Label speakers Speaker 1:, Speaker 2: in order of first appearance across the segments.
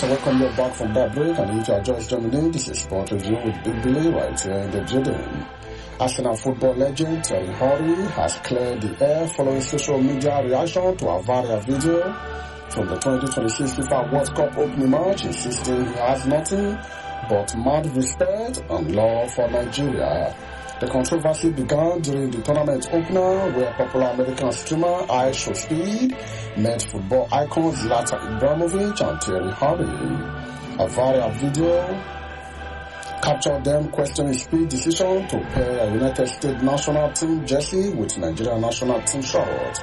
Speaker 1: I welcome you back from that break, and if you are just joining in, this is Sport Review with Big Billy right here in the building. Arsenal football legend Thierry Henry has cleared the air following social media reaction to a viral video from the 2026 FIFA World Cup opening match, insisting he has nothing but mad respect and love for Nigeria. The controversy began during the tournament opener, where popular American streamer iShowSpeed met football icons Zlatan Ibrahimovic and Thierry Henry. A viral video captured them questioning Speed's decision to pair a United States national team jersey with Nigeria national team shirt.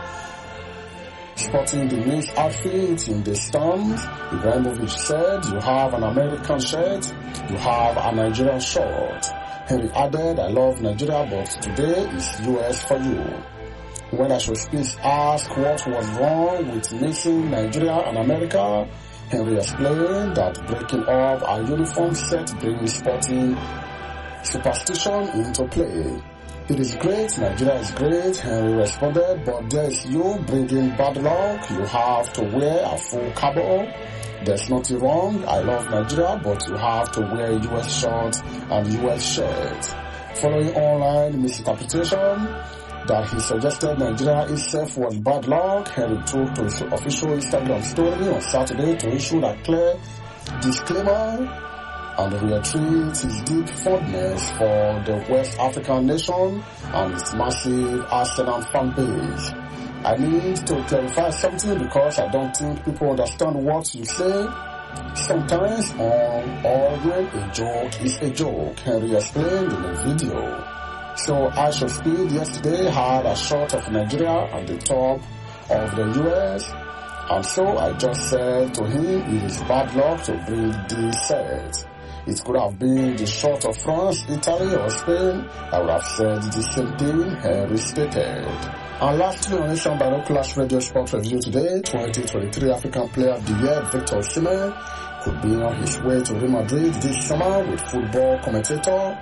Speaker 1: Sporting the mixed outfit in the stands, Ibrahimovic said, "You have an American shirt, you have a Nigerian shirt." Henry added, "I love Nigeria, but today is US for you." When iShowSpeed asked what was wrong with mixing Nigeria and America, Henry explained that breaking up a uniform set brings sporting superstition into play. "It is great, Nigeria is great," Henry responded, "but there is you bringing bad luck. You have to wear a full cabo. There's nothing wrong. I love Nigeria, but you have to wear US shorts and US shirts." Following online misinterpretation that he suggested Nigeria itself was bad luck, Henry took to his official Instagram story on Saturday to issue a clear disclaimer and reiterate his deep fondness for the West African nation and its massive Arsenal fan base. "I need to clarify something because I don't think people understand what you say. Sometimes or when a joke is a joke," Henry explained in a video. So iShowSpeed yesterday had a shot of Nigeria at the top of the US, and so I just said to him, "It is bad luck to bring this set. It could have been the shot of France, Italy or Spain. I would have said the same thing," Henry stated. And lastly, on Asian Binoculars Radio Sport Review today, 2023 African Player of the Year Victor Osimhen could be on his way to Real Madrid this summer, with football commentator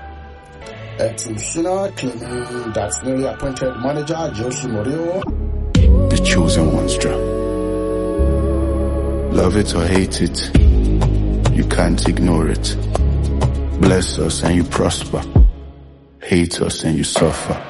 Speaker 1: Etim Sina claiming that newly appointed manager Jose Mourinho,
Speaker 2: "The chosen one's dream. Love it or hate it, you can't ignore it. Bless us and you prosper. Hate us and you suffer.